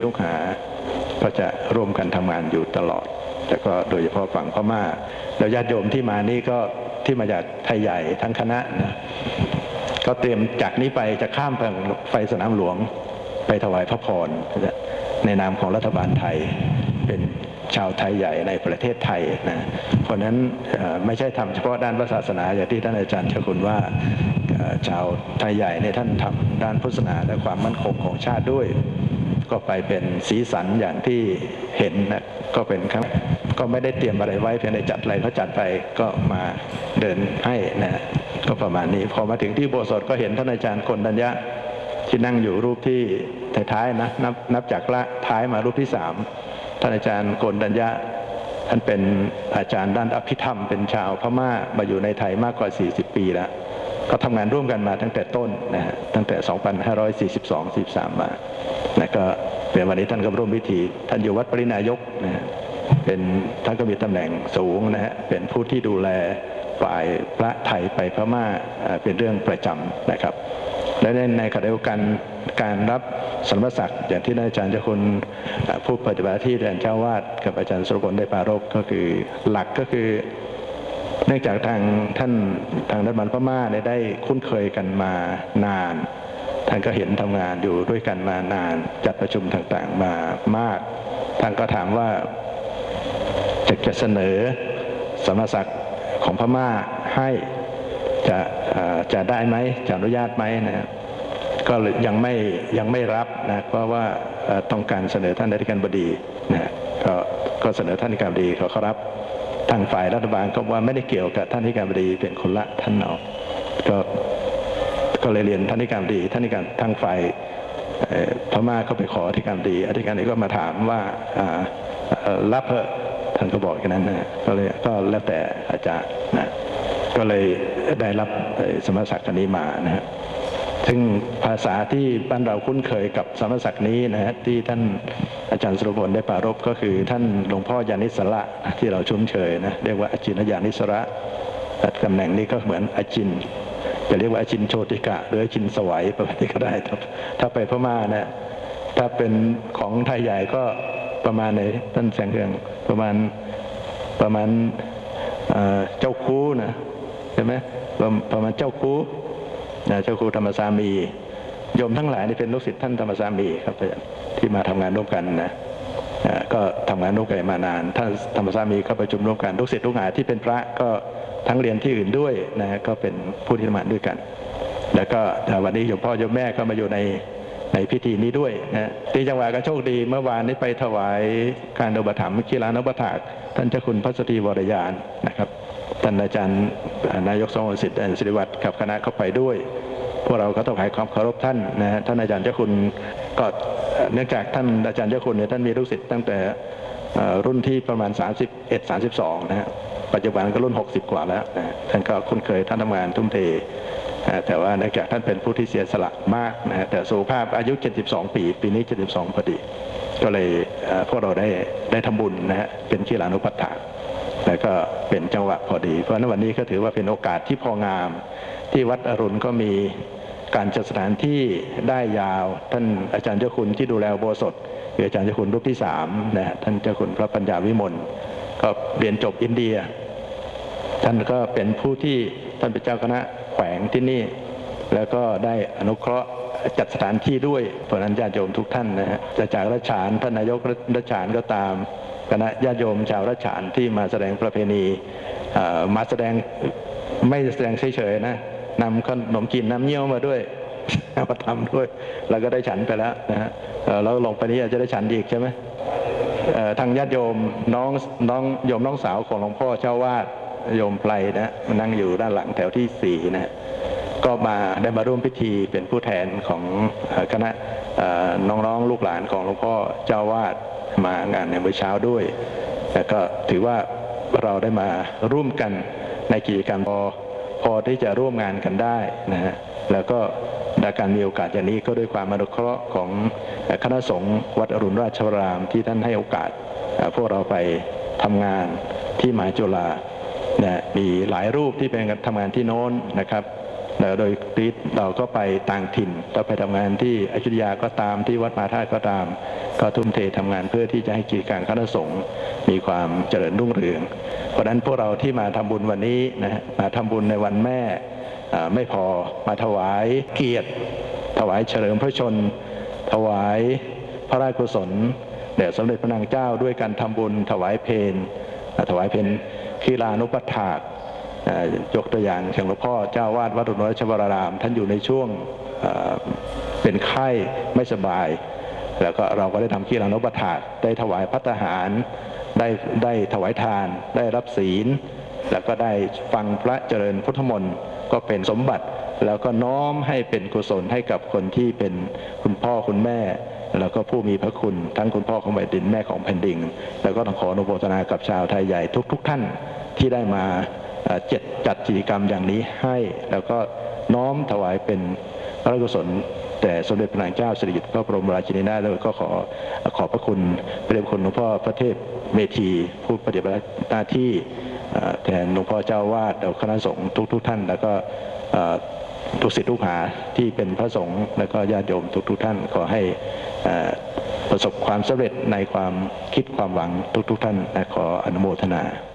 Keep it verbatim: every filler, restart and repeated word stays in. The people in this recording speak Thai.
ลูกหาก็จะร่วมกันทำงานอยู่ตลอดแต่ก็โดยเฉพาะฝั่งพม่าแล้วญาติโยมที่มานี่ก็ที่มาจากไทยใหญ่ทั้งคณะนะก็เตรียมจากนี้ไปจะข้ามทางไฟสนามหลวงไปถวายพระพรในนามของรัฐบาลไทยเป็นชาวไทยใหญ่ในประเทศไทยนะเพราะนั้นไม่ใช่ทำเฉพาะด้านพระศาสนาอย่างที่ท่านอาจารย์เจ้าคุณว่าชาวไทยใหญ่ในท่านทำด้านพุทธศาสนาและความมั่นคงของชาติด้วยก็ไปเป็นสีสันอย่างที่เห็นนะก็เป็นครับก็ไม่ได้เตรียมอะไรไว้เพียงแต่จัดอะไรเขาจัดไปก็มาเดินให้นะก็ประมาณนี้พอมาถึงที่โบสถ์ก็เห็นท่านอาจารย์โกณฑัญญะที่นั่งอยู่รูปที่ท้ายๆนะนับนับจากละท้ายมารูปที่สามท่านอาจารย์โกณฑัญญะท่านเป็นอาจารย์ด้านอภิธรรมเป็นชาวพม่ามาอยู่ในไทยมากกว่าสี่สิบปีแล้วก็ทำงานร่วมกันมาตั้งแต่ต้นนะฮะตั้งแต่ สองพันห้าร้อยสี่สิบสอง สี่สิบสาม มานะก็เป็นวันนี้ท่านก็ร่วมพิธีท่านอยู่วัดปรินายกนะฮะเป็นท่านก็มีตำแหน่งสูงนะฮะเป็นผู้ที่ดูแลฝ่ายพระไทยไปพม่าเป็นเรื่องประจำนะครับและในขณะเดียวกันการรับสมณศักดิ์อย่างที่อาจารย์เจ้าคุณผู้ปฏิบัติที่เรียนเจ้าวาดกับอาจารย์สุรพลได้ปรารภก็คือหลักก็คือเนื่องจากทางท่านทางรัฐบาลพม่าได้คุ้นเคยกันมานานท่านก็เห็นทำงานอยู่ด้วยกันมานานจัดประชุมต่างๆมามากท่านก็ถามว่าจะจะเสนอสมณศักดิ์ของพม่าให้จะจะได้ไหมจะอนุญาตไหมนะก็ยังไม่ยังไม่รับนะเพราะว่าต้องการเสนอท่านอธิการบดีนะก็ก็เสนอท่านอธิการบดีเขาเขารับทางฝ่ายรัฐบาลก็ว่าไม่ได้เกี่ยวกับท่านอธิการบดีเป็นคนละท่านเอาก็ก็เลยเรียนท่านอธิการบดีท่านอธิการทางฝ่ายพม่าเขาไปขออธิการบดีอธิการบดีก็มาถามว่ารับเหรอท่านก็บอกอย่างนั้นนะก็เลยก็แล้วแต่อาจารย์นะก็เลยได้รับสมณศักดิ์นี้มานะฮะซึ่งภาษาที่บ้านเราคุ้นเคยกับสมณศักดิ์นี้นะฮะที่ท่านอาจารย์สุรพลได้ปรารภก็คือท่านหลวงพ่อยานิสระที่เราชุ่มเชยนะเรียกว่าอาจินยานิสระตำแหน่งนี้ก็เหมือนอาจินจะเรียกว่าอาจินโชติกะหรืออาจินสวัยประมาณนี้ก็ได้ครับถ้าไปพม่านะถ้าเป็นของไทยใหญ่ก็ประมาณในท่านแสงเรืองประมาณประมาณเจ้าคูนะใช่ไหมประมาณเจ้าคูนะเจ้าคูธรรมสามีโยมทั้งหลายนี่เป็นลูกศิษย์ท่านธรรมสามีครับที่มาทำงานร่วมกันนะก็ทำงานร่วมกันมานานท่านธรรมสามีก็ประชุมร่วมกันลูกศิษย์ลูกหาที่เป็นพระก็ทั้งเรียนที่อื่นด้วยนะก็เป็นผู้ที่ทำงานด้วยกันแล้วก็วันนี้โยมพ่อโยมแม่ก็มาอยู่ในในพิธีนี้ด้วยนะที่จังหวัดก็โชคดีเมื่อวานนี้ไปถวายการอุปถัมภ์กีฬานุปถากท่านเจ้าคุณพระสตรีวรยานนะครับท่านอาจารย์นายกสมศิษย์ศิริวัตรกับคณะเข้าไปด้วยพวกเราก็ต้องให้ความเคารพท่านนะท่านอาจารย์เจ้าคุณก็เนื่องจากท่านอาจารย์เจ้าคุณเนี่ยท่านมีลูกศิษย์ตั้งแต่รุ่นที่ประมาณสามสิบเอ็ด สามสิบสองนะฮะปัจจุบันก็รุ่นหกสิบกว่าแล้วนะท่านก็คุ้นเคยท่านทำงานทุ่มเทแต่ว่าเนื่องจากท่านเป็นผู้ที่เสียสละมากนะแต่สุขภาพอายุเจ็ดสิบสองปีปีนี้เจ็ดสิบสองพอดีก็เลยพวกเราได้ได้ทำบุญนะฮะเป็นกีฬานุปัฏฐานแล้วก็เป็นจังหวะพอดีเพราะฉะนั้นวันนี้ก็ถือว่าเป็นโอกาสที่พองามที่วัดอรุณก็มีการจัดสถานที่ได้ยาวท่านอาจารย์เจ้าคุณที่ดูแลอุโบสถคืออาจารย์เจ้าคุณรูปที่สามนะท่านเจ้าคุณพระปัญญาวิมลก็เรียนจบอินเดียท่านก็เป็นผู้ที่ท่านเป็นเจ้าคณะแขวงที่นี่แล้วก็ได้อนุเคราะห์จัดสถานที่ด้วยเพราะนั้นญาติโยมทุกท่านนะฮะจะจากรัชฉานท่านนายกรัชฉานก็ตามคณะญาติโยมชาวรัชฉานที่มาแสดงประเพณีมาแสดงไม่แสดงเฉยๆนะนำขนมจีนน้ำเงี้ยวมาด้วยมาทำด้วยแล้วก็ได้ฉันไปแล้วนะฮะแล้วลงไปนี้อาจจะได้ฉันอีกใช่ไหมทางญาติโยมน้องน้องโยมน้องสาวของหลวงพ่อเจ้าวาดโยมไพรนะมานั่งอยู่ด้านหลังแถวที่สี่นะก็มาได้มาร่วมพิธีเป็นผู้แทนของคณะน้องๆลูกหลานของหลวงพ่อเจ้าวาดมางานในเมื่อเช้าด้วยแล้วก็ถือว่าเราได้มาร่วมกันในกิจกรรมพอพอที่จะร่วมงานกันได้นะฮะแล้วก็ในการมีโอกาสอย่างนี้ก็ด้วยความอนุเคราะห์ของคณะสงฆ์วัดอรุณราชวรามที่ท่านให้โอกาสพวกเราไปทำงานที่มหาจุฬานะมีหลายรูปที่เป็นทำงานที่โน้นนะครับแล้วโดยทีเราก็ไปต่างถิ่นเราไปทำงานที่อยุธยาก็ตามที่วัดมหาธาตุก็ตามก็ทุ่มเททำงานเพื่อที่จะให้กิจการคณะสงฆ์มีความเจริญรุ่งเรืองเพราะฉะนั้นพวกเราที่มาทำบุญวันนี้นะมาทำบุญในวันแม่ไม่พอมาถวายเกียรติถวายเฉลิมพระชนถวายพระราชกุศลแด่สมเด็จพระนางเจ้าด้วยการทำบุญถวายเพลถวายเพลคีลานุปัฏฐากยกตัวอย่างเช่นหลวงพ่อเจ้าวาดวัดอุณราชวรารามท่านอยู่ในช่วงเป็นไข้ไม่สบายแล้วก็เราก็ได้ทำคีลานุปัฏฐากได้ถวายภัตตาหารได้ได้ถวายทานได้รับศีลแล้วก็ได้ฟังพระเจริญพุทธมนต์ก็เป็นสมบัติแล้วก็น้อมให้เป็นกุศลให้กับคนที่เป็นคุณพ่อคุณแม่แล้วก็ผู้มีพระคุณทั้งคุณพ่อของแผ่นดินแม่ของแผ่นดินแล้วก็ต้องขออนุโมทนากับชาวไทยใหญ่ทุกๆ ท่านที่ได้มาจัดจัดกิจกรรมอย่างนี้ให้แล้วก็น้อมถวายเป็นพระราชกุศลแต่สมเด็จพระนางเจ้าสิริกิติ์พระบรมราชินีนาถแล้วก็ขอขอบพระคุณพระเดชคุณหลวงพ่อพระเทพเมธีผู้ปฏิบัติหน้าที่แทนหลวงพ่อเจ้าวาดแล้วคณะสงฆ์ทุกๆท่านแล้วก็ทุกศิษย์ทุกหาที่เป็นพระสงฆ์และก็ญาติโยมทุกๆท่านขอให้ประสบความสำเร็จในความคิดความหวังทุกๆท่านและขออนุโมทนา